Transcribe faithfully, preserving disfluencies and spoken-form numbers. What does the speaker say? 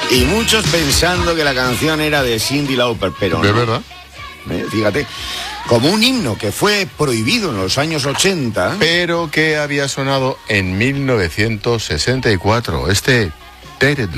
Y muchos pensando que la canción era de Cyndi Lauper, pero ¿De no. verdad? Eh, fíjate, como un himno que fue prohibido en los años ochenta. Pero que había sonado en mil novecientos sesenta y cuatro, este Ted